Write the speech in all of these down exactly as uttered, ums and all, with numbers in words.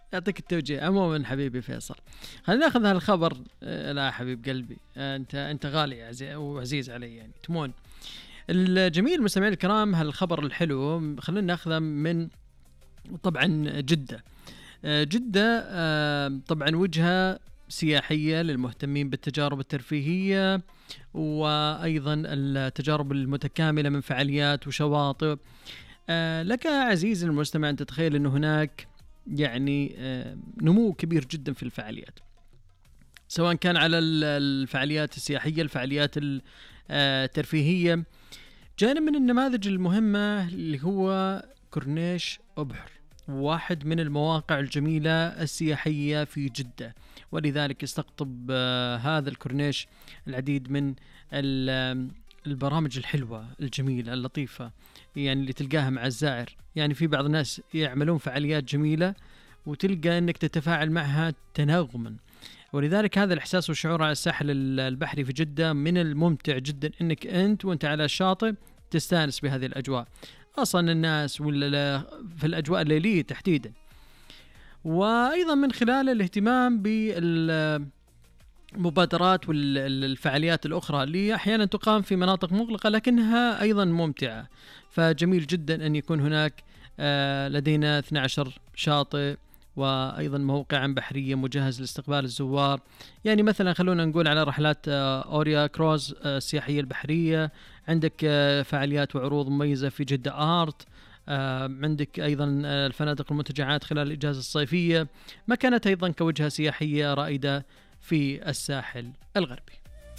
يعطيك التوجيه. عموما حبيبي فيصل، خلينا ناخذ هالخبر. لا حبيب قلبي، انت انت غالي وعزيز علي يعني تمون. الجميل مستمعين الكرام، هالخبر الحلو خلينا ناخذه من طبعا جدة. جدة طبعا وجهة سياحية للمهتمين بالتجارب الترفيهية وأيضا التجارب المتكاملة من فعاليات وشواطئ. لك عزيزي المستمع أن تتخيل أن هناك يعني نمو كبير جدا في الفعاليات، سواء كان على الفعاليات السياحية، الفعاليات الترفيهية. جانب من النماذج المهمة اللي هو كورنيش أبحر، واحد من المواقع الجميلة السياحية في جدة، ولذلك يستقطب هذا الكورنيش العديد من البرامج الحلوة الجميلة اللطيفة يعني اللي تلقاها مع الزائر. يعني في بعض الناس يعملون فعاليات جميلة وتلقى أنك تتفاعل معها تناغما، ولذلك هذا الإحساس والشعور على الساحل البحري في جدة من الممتع جدا أنك أنت وأنت على الشاطئ تستانس بهذه الأجواء، أصلا الناس ولا في الأجواء الليلية تحديدا. وأيضا من خلال الاهتمام بالمبادرات والفعاليات الأخرى اللي أحيانا تقام في مناطق مغلقة لكنها أيضا ممتعة. فجميل جدا أن يكون هناك لدينا اثني عشر شاطئ وأيضا موقعا بحرية مجهز لاستقبال الزوار. يعني مثلا خلونا نقول على رحلات أوريا كروز السياحية البحرية، عندك فعاليات وعروض مميزة في جدة آرت، عندك أيضا الفنادق المنتجعات خلال الإجازة الصيفية، ما كانت أيضا كوجهة سياحية رائدة في الساحل الغربي.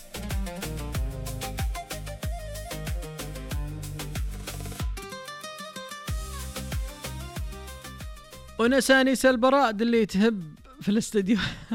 ونسانيس البراد اللي تهب في الاستديو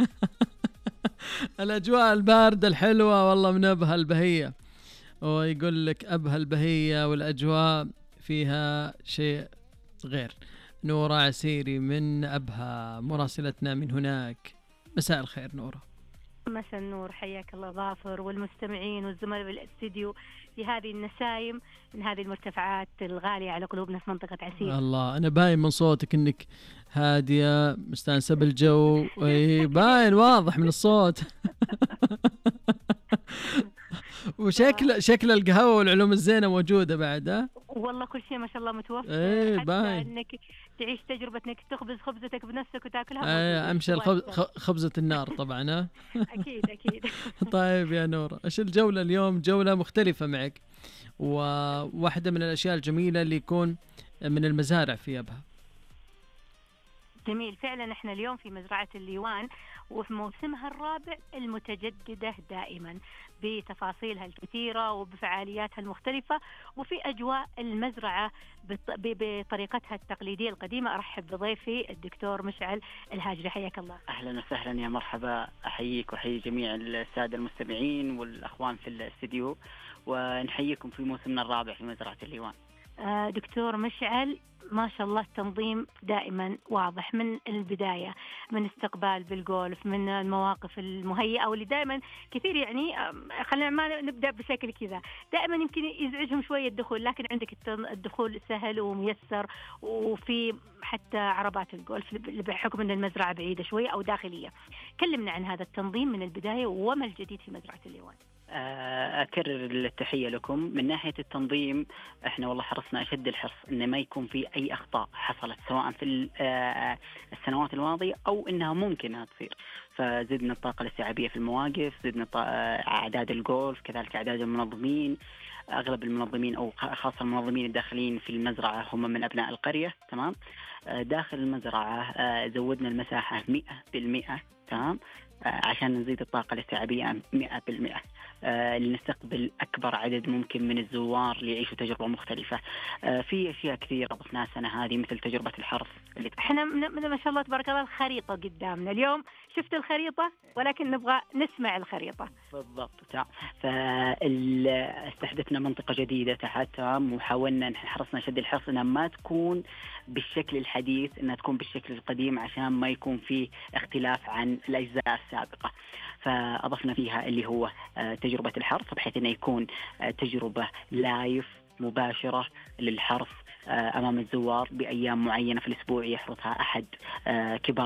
الأجواء الباردة الحلوة والله من أبها البهية، ويقول لك أبها البهية والأجواء فيها شيء غير. نورة عسيري من أبها مراسلتنا من هناك، مساء الخير نورة. مساء النور، حياك الله ظافر والمستمعين والزملاء بالاستديو في هذه النسايم من هذه المرتفعات الغالية على قلوبنا في منطقة عسير. الله أنا باين من صوتك إنك هادية مستانسة بالجو باين واضح من الصوت وشكل شكل القهوة والعلوم الزينة موجودة بعد. ها والله كل شيء ما شاء الله متوفر. ايه حتى باين انك تعيش تجربة انك تخبز خبزتك بنفسك وتاكلها. ايه امشي الخبز خبزة النار طبعا. ها اكيد اكيد. طيب يا نورة، ايش الجولة اليوم؟ جولة مختلفة معك، وواحدة من الاشياء الجميلة اللي يكون من المزارع في أبها. جميل فعلا، احنا اليوم في مزرعة الليوان وفي موسمها الرابع المتجددة دائما بتفاصيلها الكثيرة وبفعالياتها المختلفة وفي أجواء المزرعة بطريقتها التقليدية القديمة. أرحب بضيفي الدكتور مشعل الهاجري، حياك الله. أهلا وسهلا، يا مرحبا، أحييك وأحيي جميع السادة المستمعين والأخوان في الاستديو، ونحييكم في موسمنا الرابع في مزرعة الليوان. دكتور مشعل، ما شاء الله التنظيم دائما واضح من البداية، من استقبال بالجولف، من المواقف المهيئة واللي دائما كثير يعني خلينا ما نبدأ بشكل كذا دائما يمكن يزعجهم شوية الدخول، لكن عندك الدخول سهل وميسر، وفي حتى عربات الجولف بحكم أن المزرعة بعيدة شوية أو داخلية. كلمنا عن هذا التنظيم من البداية وما الجديد في مزرعة الليوان. أكرر التحية لكم. من ناحية التنظيم احنا والله حرصنا أشد الحرص أن ما يكون في أي أخطاء حصلت سواء في السنوات الماضية أو أنها ممكن أنها تصير. فزدنا الطاقة الاستيعابية في المواقف، زدنا أعداد الجولف، كذلك أعداد المنظمين. أغلب المنظمين أو خاصة المنظمين الداخلين في المزرعة هم من أبناء القرية. تمام. داخل المزرعة زودنا المساحة مئة بالمئة. تمام. عشان نزيد الطاقة الاستيعابية مئة بالمئة لنستقبل أكبر عدد ممكن من الزوار ليعيشوا تجربة مختلفة. في أشياء كثيرة ضفناها السنة هذه مثل تجربة الحرث اللي احنا ما شاء الله تبارك الله الخريطة قدامنا اليوم، شفت الخريطة ولكن نبغى نسمع الخريطة بالضبط. فاستحدثنا منطقة جديدة تحت، وحاولنا حرصنا شد الحرص انها ما تكون بالشكل الحديث، انها تكون بالشكل القديم عشان ما يكون فيه اختلاف عن الأجزاء السابقة. فأضفنا فيها اللي هو تجربة الحرث بحيث انه يكون تجربة لايف مباشرة للحرث أمام الزوار بأيام معينة في الأسبوع يحرثها أحد كبار